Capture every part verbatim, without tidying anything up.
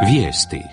Vijesti.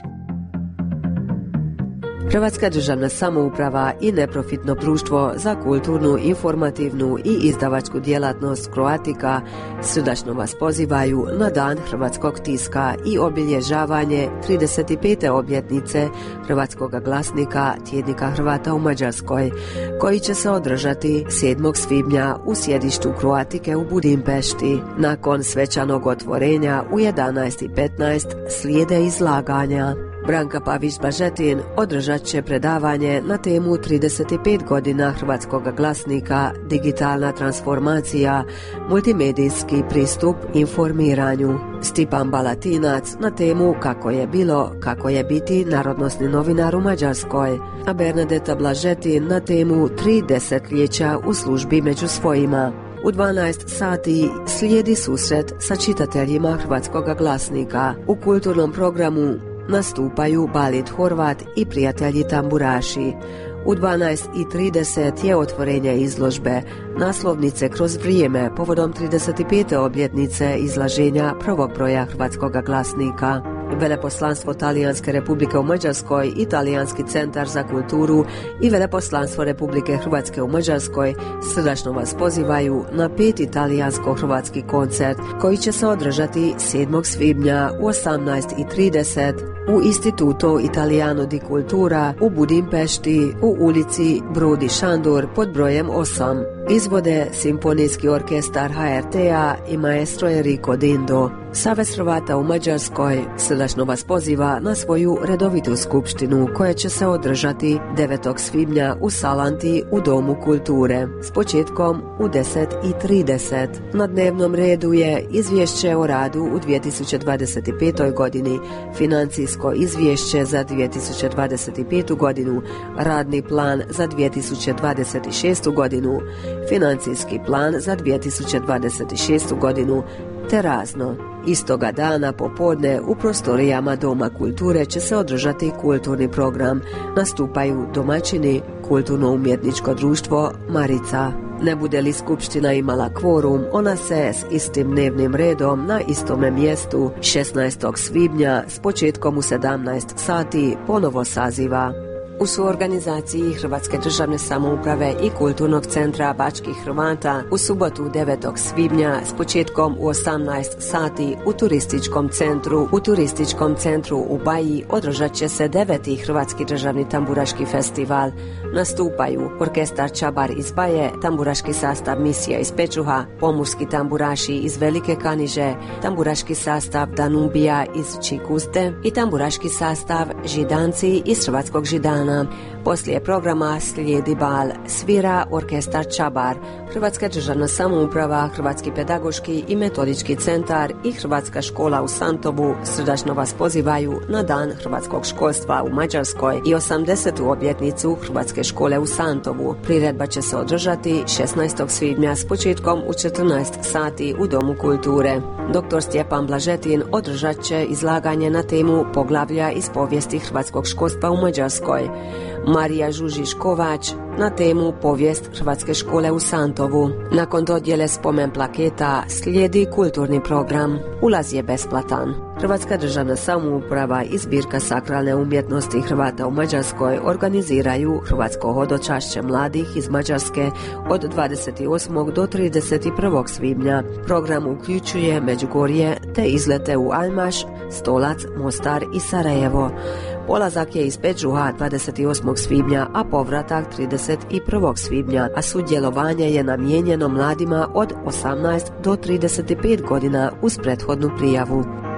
Hrvatska državna samouprava i neprofitno društvo za kulturnu, informativnu i izdavačku djelatnost Croatica srdačno vas pozivaju na Dan hrvatskog tiska i obilježavanje trideset pete obljetnice hrvatskog glasnika Tjednika Hrvata u Mađarskoj, koji će se održati sedmog svibnja u sjedištu Croatike u Budimpešti. Nakon svečanog otvorenja u jedanaest i petnaest slijede izlaganja. Branka Pavić-Bažetin održat će predavanje na temu trideset pet godina hrvatskog glasnika, digitalna transformacija, multimedijski pristup informiranju. Stipan Balatinac na temu kako je bilo, kako je biti narodnosni novinar u Mađarskoj, a Bernadeta Blažetin na temu tri desetljeća u službi među svojima. U dvanaest sati slijedi susret sa čitateljima hrvatskog glasnika. U kulturnom programu nastupaju Balit Horvat i prijatelji tamburaši. U dvanaest i trideset je otvorenje izložbe Naslovnice kroz vrijeme povodom trideset pete obljetnice izlaženja prvog broja hrvatskog glasnika. Veleposlanstvo Talijanske Republike u Mađarskoj i Talijanski centar za kulturu i Veleposlanstvo Republike Hrvatske u Mađarskoj srdačno vas pozivaju na peti talijansko-hrvatski koncert koji će se održati sedmog svibnja u osamnaest i trideset u Instituto Italiano di Cultura u Budimpešti u ulici Brodi Šandor pod brojem osam. Izvode Simfonijski orkestar H R T-a i maestro Enrico Dindo. Savez Hrvata u Mađarskoj srdačno vas poziva na svoju redovitu skupštinu koja će se održati devetog svibnja u Salanti u Domu kulture s početkom u deset i trideset. Na dnevnom redu je izvješće o radu u dvije tisuće dvadeset petoj godini, financijsko izvješće za dvije tisuće dvadeset petu godinu, radni plan za dvije tisuće dvadeset šestu godinu, financijski plan za dvije tisuće dvadeset šestu godinu te razno. Istoga dana popodne u prostorijama Doma kulture će se održati kulturni program. Nastupaju domaćini Kulturno-umjetničko društvo Marica. Ne bude li skupština imala kvorum, ona se s istim dnevnim redom na istome mjestu šesnaestog svibnja s početkom u sedamnaest sati ponovo saziva. U suorganizaciji Hrvatske državne samouprave i Kulturnog centra Bačkih Hrvata u subotu devetog svibnja s početkom u osamnaest sati u turističkom centru u turističkom centru u Baji održat će se deveti Hrvatski državni tamburaški festival. Nastupaju orkestar Čabar iz Baje, tamburaški sastav Misija iz Pečuha, pomorski tamburaši iz Velike Kaniže, tamburaški sastav Danubija iz Čikuste i tamburaški sastav Židanci iz Hrvatskog Židana. Poslije programa slijedi bal, svira orkestar Čabar, Hrvatska državna samouprava, Hrvatski pedagoški i metodički centar i Hrvatska škola u Santovu srdačno vas pozivaju na Dan hrvatskog školstva u Mađarskoj i osamdesetu obljetnicu Hrvatske škole u Santovu. Priredba će se održati šesnaestog svibnja s početkom u četrnaest sati u Domu kulture. Doktor Stjepan Blažetin održat će izlaganje na temu poglavlja iz povijesti hrvatskog školstva u Mađarskoj. Marija Žužiš-Kovač na temu povijest Hrvatske škole u Santovu. Nakon dodjele spomen plaketa slijedi kulturni program. Ulaz je besplatan. Hrvatska državna samouprava i zbirka sakralne umjetnosti Hrvata u Mađarskoj organiziraju Hrvatsko hodočašće mladih iz Mađarske od dvadeset osmog do trideset prvog svibnja. Program uključuje Međugorje te izlete u Almaš, Stolac, Mostar i Sarajevo. Polazak je iz Pečuha dvadeset osmog svibnja, a povratak trideset prvog svibnja, a sudjelovanje je namijenjeno mladima od osamnaest do trideset pet godina uz prethodnu prijavu.